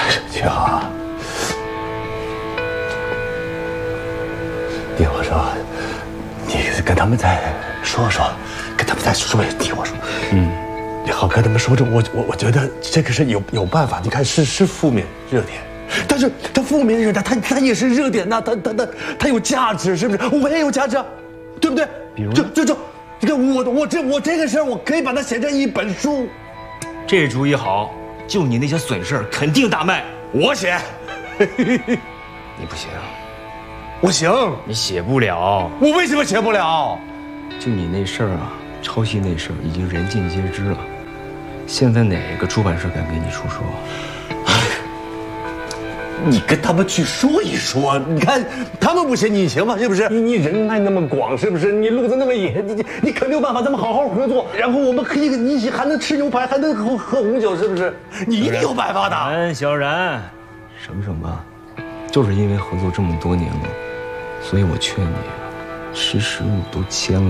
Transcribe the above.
君豪，听我说，你跟他们再说说，跟他们再说，听我说，你好跟他们说说，我觉得这个是有办法。你看是负面热点，但是它负面热点，它也是热点呐，它有价值，是不是？我也有价值啊，对不对？比如就，你看我这个事儿，我可以把它写成一本书。 这主意好，就你那些损事肯定大卖。 我写， 你不行， 我行， 你写不了。 我为什么写不了？ 就你那事儿啊，抄袭那事儿已经人尽皆知了。现在哪个出版社敢给你出书？ 你跟他们去说一说，你看他们不行，你行吗？是不是？你人脉那么广，是不是？你路子那么野，你肯定有办法，咱们好好合作，然后我们可以一起还能吃牛排，还能喝红酒，是不是？你一定有办法的。 小然，省吧，就是因为合作这么多年了，所以我劝你，识时务都签了。